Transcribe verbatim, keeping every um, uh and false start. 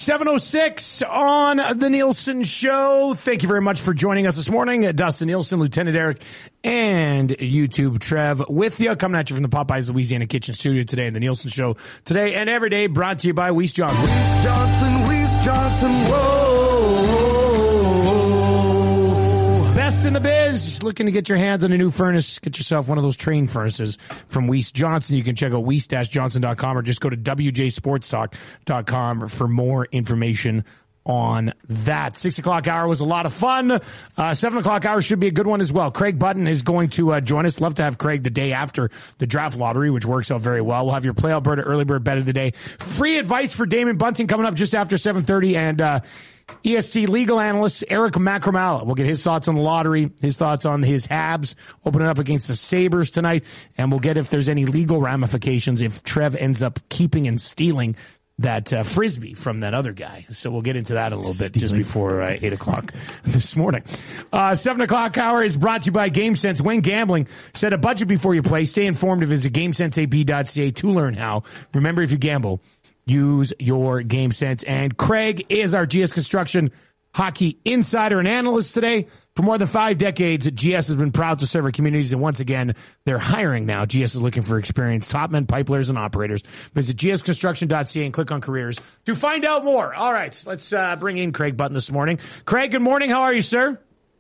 seven oh six on the Nielsen Show. Thank you very much for joining us this morning. Dustin Nielsen, Lieutenant Eric, and YouTube Trev with you. Coming at you from the Popeyes Louisiana Kitchen Studio today in the Nielsen Show. Today and every day brought to you by Weiss Johnson. Weiss Johnson, Weiss Johnson, whoa. Best in the biz. Looking to get your hands on a new furnace. Get yourself one of those train furnaces from Weiss Johnson. You can check out weiss dash johnson dot com or just go to w j sports talk dot com for more information on that. Six o'clock hour was a lot of fun. Uh, seven o'clock hour should be a good one as well. Craig Button is going to uh, join us. Love to have Craig the day after the draft lottery, which works out very well. We'll have your Play Alberta early bird bet of the day. Free advice for Damon Bunting coming up just after seven thirty, and uh, E S T legal analyst Eric Macramala. We'll get his thoughts on the lottery, his thoughts on his Habs opening up against the Sabres tonight, and we'll get if there's any legal ramifications if Trev ends up keeping and stealing that uh, Frisbee from that other guy. So we'll get into that a little bit Stealing. just before uh, eight o'clock this morning. Uh, seven o'clock hour is brought to you by GameSense. When gambling, set a budget before you play. Stay informed and visit gamesense a b dot c a to learn how. Remember, if you gamble, use your GameSense. And Craig is our G S Construction hockey insider and analyst today. For more than five decades, G S has been proud to serve our communities, and once again, they're hiring now. G S is looking for experienced top men, pipelayers, and operators. Visit g s construction dot c a and click on careers to find out more. All right, let's uh, bring in Craig Button this morning. Craig, good morning. How are you, sir?